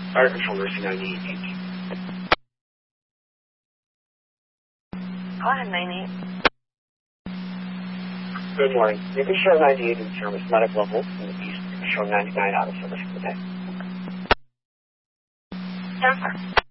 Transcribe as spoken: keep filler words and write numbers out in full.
Fire Control Nursing ninety-eight. Go ahead, ninety-eight. Good morning. You can show ninety-eight in service medical level in the east. You can show ninety-nine out of service for the day. Yes, sir.